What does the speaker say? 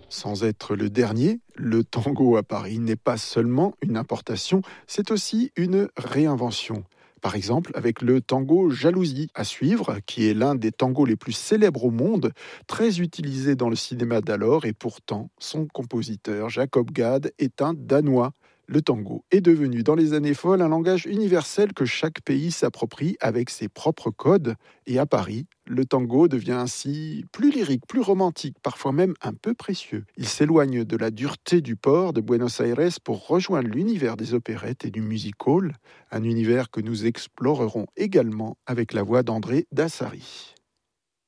Sans être le dernier, le tango à Paris n'est pas seulement une importation, c'est aussi une réinvention. Par exemple, avec le tango Jalousie à suivre, qui est l'un des tangos les plus célèbres au monde, très utilisé dans le cinéma d'alors, et pourtant, son compositeur, Jacob Gad, est un Danois. Le tango est devenu dans les années folles un langage universel que chaque pays s'approprie avec ses propres codes. Et à Paris, le tango devient ainsi plus lyrique, plus romantique, parfois même un peu précieux. Il s'éloigne de la dureté du port de Buenos Aires pour rejoindre l'univers des opérettes et du music hall, un univers que nous explorerons également avec la voix d'André Dassari.